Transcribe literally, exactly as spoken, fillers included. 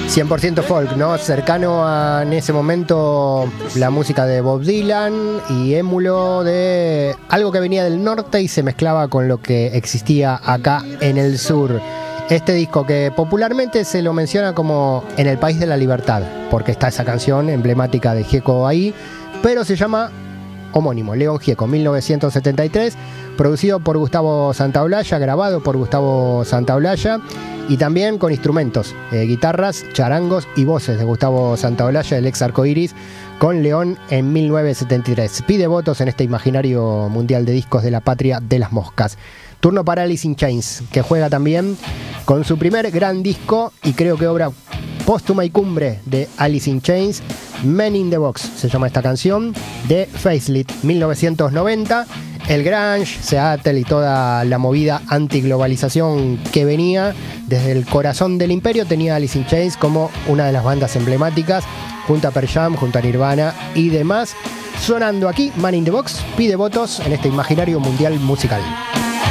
cien por ciento folk, ¿no? Cercano a, en ese momento, la música de Bob Dylan y émulo de algo que venía del norte y se mezclaba con lo que existía acá en el sur. Este disco que popularmente se lo menciona como En el País de la Libertad, porque está esa canción emblemática de Gieco ahí, pero se llama homónimo, León Gieco, mil novecientos setenta y tres, producido por Gustavo Santaolalla, grabado por Gustavo Santaolalla y también con instrumentos, eh, guitarras, charangos y voces de Gustavo Santaolalla, el ex Arcoiris, con León en mil novecientos setenta y tres. Pide votos en este imaginario mundial de discos de la patria de las moscas. Turno para Alice in Chains, que juega también con su primer gran disco y creo que obra póstuma y cumbre de Alice in Chains, Men in the Box, se llama esta canción, de Facelift, mil novecientos noventa. El grunge, Seattle y toda la movida antiglobalización que venía desde el corazón del imperio tenía Alice in Chains como una de las bandas emblemáticas, junto a Pearl Jam, junto a Nirvana y demás. Sonando aquí, Man in the Box pide votos en este imaginario mundial musical.